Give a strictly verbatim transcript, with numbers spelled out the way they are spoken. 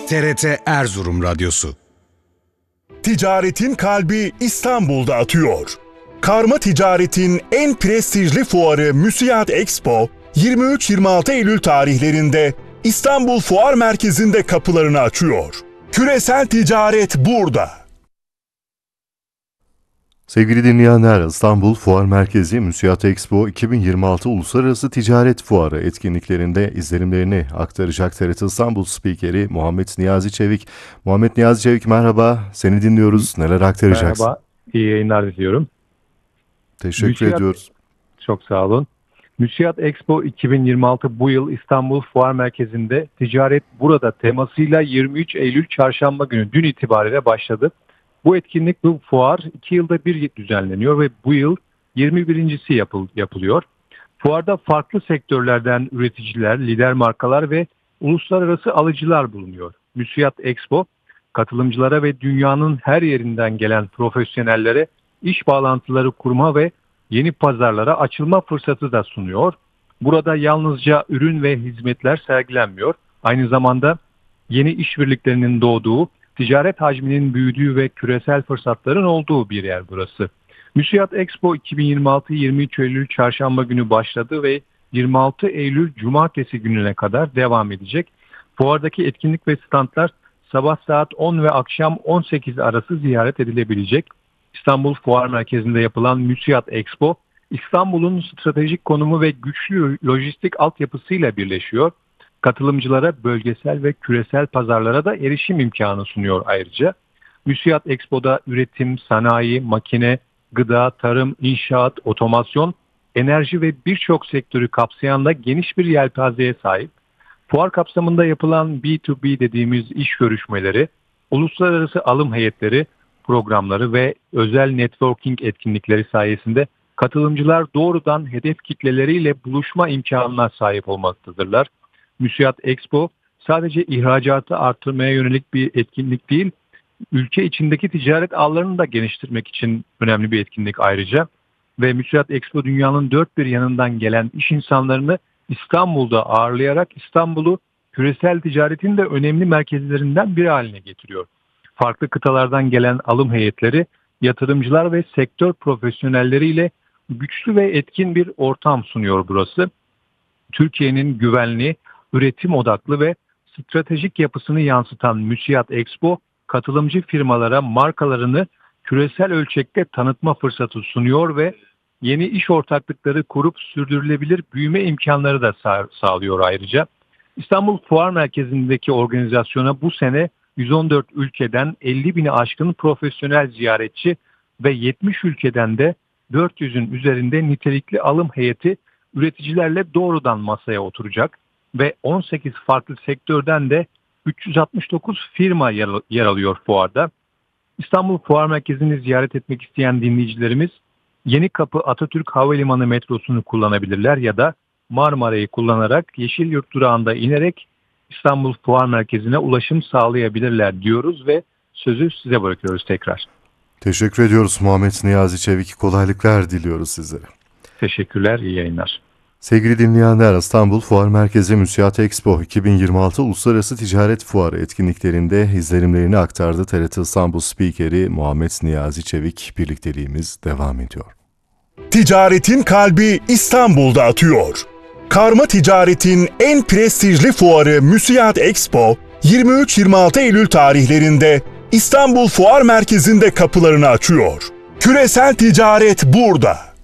T R T Erzurum Radyosu. Ticaretin kalbi İstanbul'da atıyor. Karma ticaretin en prestijli fuarı Müsiyat Expo, yirmi üç yirmi altı Eylül tarihlerinde İstanbul Fuar Merkezi'nde kapılarını açıyor. Küresel ticaret burada. Sevgili dinleyenler, İstanbul Fuar Merkezi Müsiyat Expo iki bin yirmi altı Uluslararası Ticaret Fuarı etkinliklerinde izlenimlerini aktaracak T R T İstanbul spikeri Muhammed Niyazi Çevik. Muhammed Niyazi Çevik, merhaba, seni dinliyoruz. Neler aktaracaksın? Merhaba, iyi yayınlar diliyorum. Teşekkür Müsiyat, ediyoruz. Çok sağ olun. Müsiyat Expo iki bin yirmi altı bu yıl İstanbul Fuar Merkezi'nde Ticaret Burada temasıyla yirmi üç Eylül Çarşamba günü dün itibariyle başladı. Bu etkinlik, bu fuar iki yılda bir düzenleniyor ve bu yıl yirmi birincisi Yapıl, yapılıyor. Fuarda farklı sektörlerden üreticiler, lider markalar ve uluslararası alıcılar bulunuyor. Müsiyat Expo, katılımcılara ve dünyanın her yerinden gelen profesyonellere iş bağlantıları kurma ve yeni pazarlara açılma fırsatı da sunuyor. Burada yalnızca ürün ve hizmetler sergilenmiyor. Aynı zamanda yeni işbirliklerinin doğduğu, ticaret hacminin büyüdüğü ve küresel fırsatların olduğu bir yer burası. Müsiyat Expo iki bin yirmi altı yirmi üç Eylül Çarşamba günü başladı ve yirmi altı Eylül Cumartesi gününe kadar devam edecek. Fuardaki etkinlik ve standlar sabah saat on ve akşam on sekiz arası ziyaret edilebilecek. İstanbul Fuar Merkezi'nde yapılan Müsiyat Expo, İstanbul'un stratejik konumu ve güçlü lojistik altyapısıyla birleşiyor. Katılımcılara bölgesel ve küresel pazarlara da erişim imkanı sunuyor ayrıca. Müsiyat Expo'da üretim, sanayi, makine, gıda, tarım, inşaat, otomasyon, enerji ve birçok sektörü kapsayan da geniş bir yelpazeye sahip. Fuar kapsamında yapılan B iki B dediğimiz iş görüşmeleri, uluslararası alım heyetleri, programları ve özel networking etkinlikleri sayesinde katılımcılar doğrudan hedef kitleleriyle buluşma imkanına sahip olmaktadırlar. Müsiyat Expo sadece ihracatı artırmaya yönelik bir etkinlik değil, ülke içindeki ticaret ağlarını da geliştirmek için önemli bir etkinlik ayrıca. Ve Müsiyat Expo dünyanın dört bir yanından gelen iş insanlarını İstanbul'da ağırlayarak İstanbul'u küresel ticaretin de önemli merkezlerinden biri haline getiriyor. Farklı kıtalardan gelen alım heyetleri, yatırımcılar ve sektör profesyonelleriyle güçlü ve etkin bir ortam sunuyor burası. Türkiye'nin güvenli, üretim odaklı ve stratejik yapısını yansıtan Müsiyat Expo, katılımcı firmalara markalarını küresel ölçekte tanıtma fırsatı sunuyor ve yeni iş ortaklıkları kurup sürdürülebilir büyüme imkanları da sağ- sağlıyor ayrıca. İstanbul Fuar Merkezi'ndeki organizasyona bu sene yüz on dört ülkeden elli bini aşkın profesyonel ziyaretçi ve yetmiş ülkeden de dört yüzün üzerinde nitelikli alım heyeti üreticilerle doğrudan masaya oturacak ve on sekiz farklı sektörden de üç yüz altmış dokuz firma yer alıyor fuarda. İstanbul Fuar Merkezi'ni ziyaret etmek isteyen dinleyicilerimiz Yenikapı Atatürk Havalimanı metrosunu kullanabilirler ya da Marmara'yı kullanarak Yeşilyurt durağında inerek İstanbul Fuar Merkezi'ne ulaşım sağlayabilirler diyoruz ve sözü size bırakıyoruz tekrar. Teşekkür ediyoruz Muhammed Niyazi Çevik. Kolaylıklar diliyoruz sizlere. Teşekkürler, iyi yayınlar. Sevgili dinleyenler, İstanbul Fuar Merkezi Müsiyat Expo iki bin yirmi altı Uluslararası Ticaret Fuarı etkinliklerinde izlenimlerini aktardı T R T İstanbul spikeri Muhammed Niyazi Çevik. Birlikteliğimiz devam ediyor. Ticaretin kalbi İstanbul'da atıyor. Karma ticaretin en prestijli fuarı Müsiyat Expo, yirmi üç yirmi altı Eylül tarihlerinde İstanbul Fuar Merkezi'nde kapılarını açıyor. Küresel ticaret burada.